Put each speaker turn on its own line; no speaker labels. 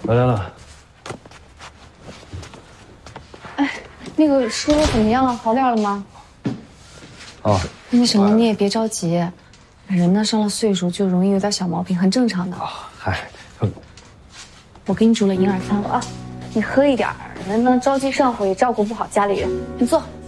回来了。
哎，那个叔叔怎么样了？好点了吗？
哦，
那什么，你也别着急，人呢上了岁数就容易有点小毛病，很正常的。
嗨，
我给你煮了银耳汤了啊，你喝一点儿，人呢着急上火也照顾不好家里人。你坐。